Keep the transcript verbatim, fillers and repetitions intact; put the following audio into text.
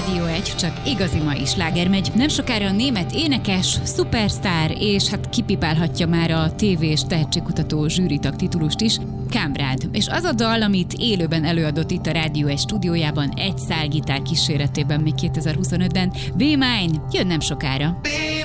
Rádió egy, csak igazi mai sláger megy. Nem sokára a német énekes, szupersztár, és hát kipipálhatja már a tévés tehetségkutató zsűritag titulust is, Kamrád. És az a dal, amit élőben előadott itt a Rádió egy stúdiójában egy szál gitár kíséretében még kétezer-huszonötben, Be Mine, jön nem sokára.